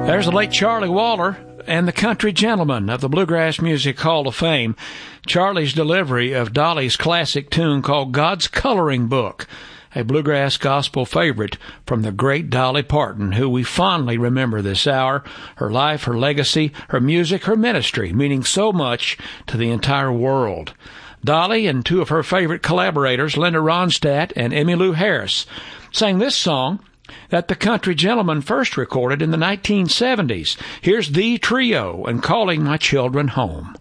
There's the late Charlie Waller and the Country Gentleman of the Bluegrass Music Hall of Fame. Charlie's delivery of Dolly's classic tune called God's Coloring Book, a bluegrass gospel favorite from the great Dolly Parton, who we fondly remember this hour. Her life, her legacy, her music, her ministry, meaning so much to the entire world. Dolly and two of her favorite collaborators, Linda Ronstadt and Emmylou Harris, sang this song that the Country Gentleman first recorded in the 1970s. Here's the trio and Calling My Children Home.